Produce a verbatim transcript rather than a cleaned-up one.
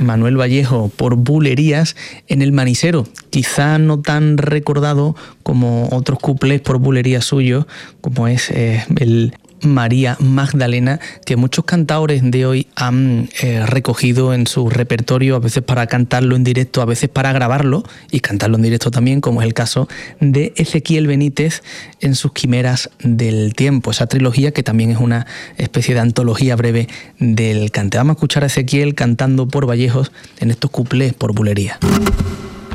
Manuel Vallejo por Bulerías en El Manisero, quizá no tan recordado como otros cuplés por bulerías suyos, como es eh, el María Magdalena, que muchos cantaores de hoy han eh, recogido en su repertorio, a veces para cantarlo en directo, a veces para grabarlo y cantarlo en directo también, como es el caso de Ezequiel Benítez en sus Quimeras del Tiempo, esa trilogía que también es una especie de antología breve del cante. Vamos a escuchar a Ezequiel cantando por Vallejos en estos cuplés por bulería.